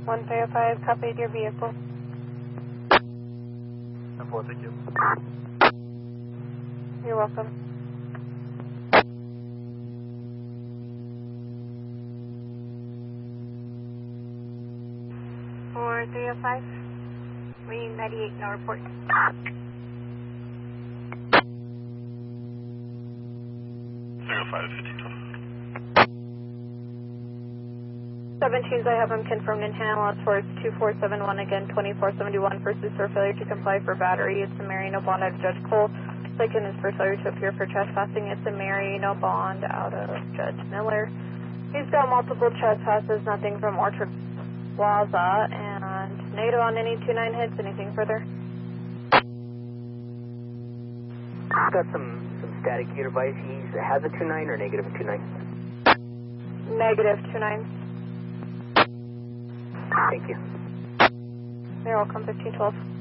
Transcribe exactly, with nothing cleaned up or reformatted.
one three oh five, copied your vehicle. ten four, thank you. You're welcome. four three oh five, reading ninety-eight, no report. three oh five, fifteen twelve. seventeens, I have them confirmed in Hannah, for it's two four seven one, again, twenty-four seventy-one, first is for failure to comply for battery, it's a Marino Bond out of Judge Cole. Second is for failure to appear for trespassing, it's a Marino Bond out of Judge Miller. He's got multiple trespasses, nothing from Orchard Plaza, and negative on any two nine hits, anything further? Got some, some static here device. He has a two nine or negative a two nine? Negative two nine. Thank you. You're welcome, fifteen twelve.